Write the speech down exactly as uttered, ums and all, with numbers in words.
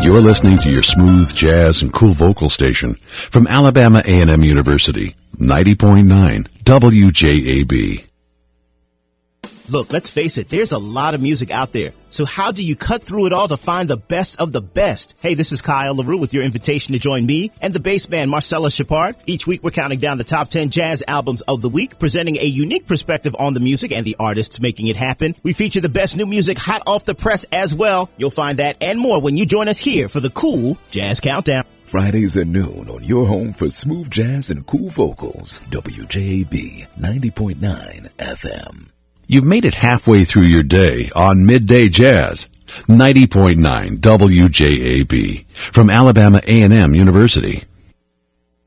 You're listening to your smooth jazz and cool vocal station from Alabama A and M University, ninety point nine W J A B. Look, let's face it, there's a lot of music out there. So how do you cut through it all to find the best of the best? Hey, this is Kyle LaRue with your invitation to join me and the bass band Marcella Shepard. Each week we're counting down the top ten jazz albums of the week, presenting a unique perspective on the music and the artists making it happen. We feature the best new music hot off the press as well. You'll find that and more when you join us here for the Cool Jazz Countdown. Fridays at noon on your home for smooth jazz and cool vocals. W J A B ninety point nine F M. You've made it halfway through your day on Midday Jazz, ninety point nine W J A B, from Alabama A and M University.